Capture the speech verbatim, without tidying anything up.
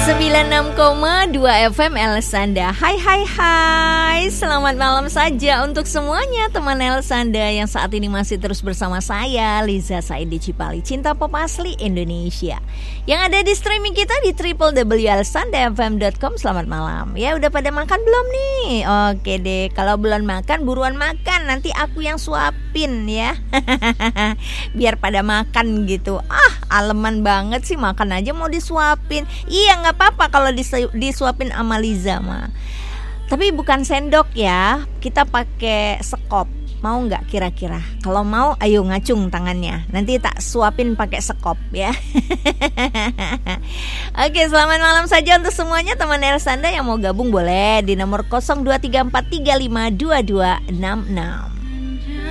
sembilan puluh enam koma dua F M Elsanda. Hai hai hai, selamat malam saja untuk semuanya teman Elsanda yang saat ini masih terus bersama saya Liza Said di Cipali, Cinta Pop Asli Indonesia, yang ada di streaming kita di w w w titik elsanda f m dot com. Selamat malam. Ya udah pada makan belum nih? Oke deh, kalau belum makan buruan makan, nanti aku yang suapin ya. Biar pada makan gitu. Ah, aleman banget sih, makan aja mau disuapin. Iya, nggak apa-apa kalau disu- disuapin sama Liza mah. Tapi bukan sendok ya, kita pakai sekop. Mau nggak kira-kira? Kalau mau, ayo ngacung tangannya. Nanti tak suapin pakai sekop ya. Oke, selamat malam saja untuk semuanya teman Elsanda yang mau gabung boleh di nomor nol dua tiga empat tiga lima dua dua enam enam.